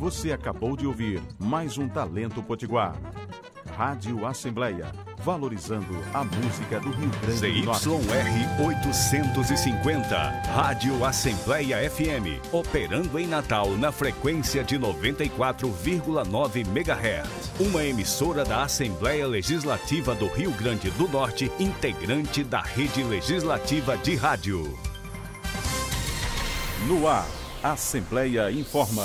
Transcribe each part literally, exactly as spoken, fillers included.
Você acabou de ouvir mais um Talento Potiguar. Rádio Assembleia, valorizando a música do Rio Grande do Norte. Z Y R oitocentos e cinquenta, Rádio Assembleia F M, operando em Natal na frequência de noventa e quatro vírgula nove megahertz. Uma emissora da Assembleia Legislativa do Rio Grande do Norte, integrante da Rede Legislativa de Rádio. No ar, Assembleia informa.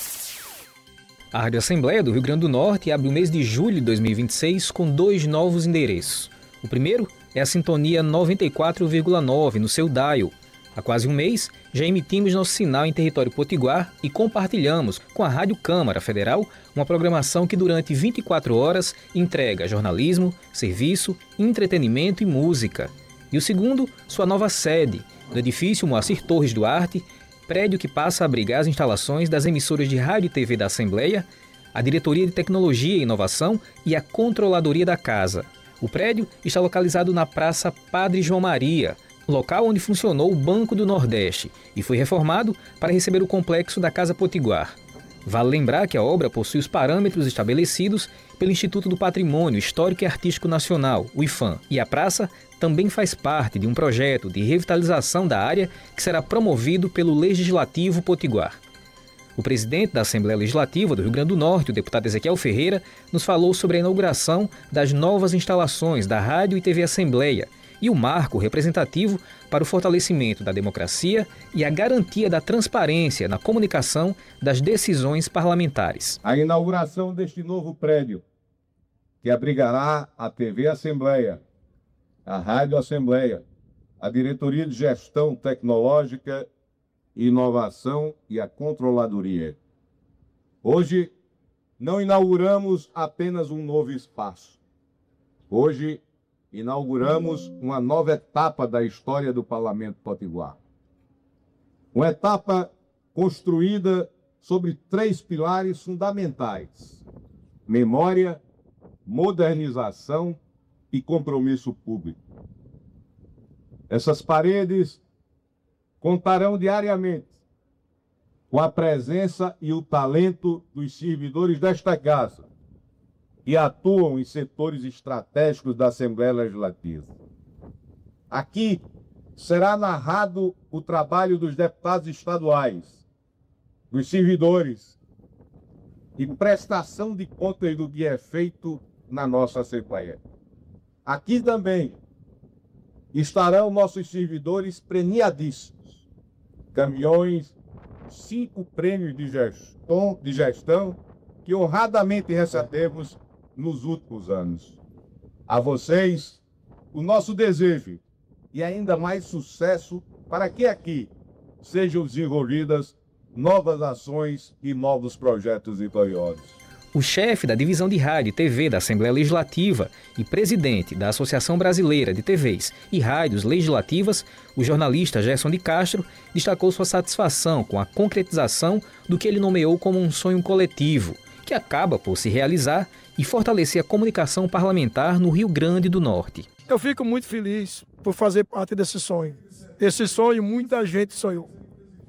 A Rádio Assembleia do Rio Grande do Norte abre o mês de julho de dois mil e vinte e seis com dois novos endereços. O primeiro é a sintonia noventa e quatro vírgula nove no seu dial. Há quase um mês, já emitimos nosso sinal em território potiguar e compartilhamos com a Rádio Câmara Federal uma programação que durante vinte e quatro horas entrega jornalismo, serviço, entretenimento e música. E o segundo, sua nova sede, no edifício Moacir Torres Duarte, prédio que passa a abrigar as instalações das emissoras de rádio e T V da Assembleia, a Diretoria de Tecnologia e Inovação e a Controladoria da Casa. O prédio está localizado na Praça Padre João Maria, local onde funcionou o Banco do Nordeste, e foi reformado para receber o complexo da Casa Potiguar. Vale lembrar que a obra possui os parâmetros estabelecidos pelo Instituto do Patrimônio Histórico e Artístico Nacional, o IFAM, e a praça também faz parte de um projeto de revitalização da área que será promovido pelo Legislativo Potiguar. O presidente da Assembleia Legislativa do Rio Grande do Norte, o deputado Ezequiel Ferreira, nos falou sobre a inauguração das novas instalações da Rádio e T V Assembleia e o marco representativo para o fortalecimento da democracia e a garantia da transparência na comunicação das decisões parlamentares. A inauguração deste novo prédio, que abrigará a T V Assembleia, a Rádio Assembleia, a Diretoria de Gestão Tecnológica e Inovação e a Controladoria. Hoje, não inauguramos apenas um novo espaço. Hoje, inauguramos uma nova etapa da história do Parlamento Potiguar. Uma etapa construída sobre três pilares fundamentais: memória, modernização e compromisso público. Essas paredes contarão diariamente com a presença e o talento dos servidores desta casa, que atuam em setores estratégicos da Assembleia Legislativa. Aqui será narrado o trabalho dos deputados estaduais, dos servidores e prestação de contas do que é feito na nossa Assembleia. Aqui também estarão nossos servidores premiadíssimos, caminhões, cinco prêmios de gestão, de gestão que honradamente recebemos nos últimos anos. A vocês, o nosso desejo e ainda mais sucesso para que aqui sejam desenvolvidas novas ações e novos projetos vitoriosos. O chefe da Divisão de Rádio e T V da Assembleia Legislativa e presidente da Associação Brasileira de T Vs e Rádios Legislativas, o jornalista Gerson de Castro, destacou sua satisfação com a concretização do que ele nomeou como um sonho coletivo, que acaba por se realizar e fortalecer a comunicação parlamentar no Rio Grande do Norte. Eu fico muito feliz por fazer parte desse sonho. Esse sonho muita gente sonhou.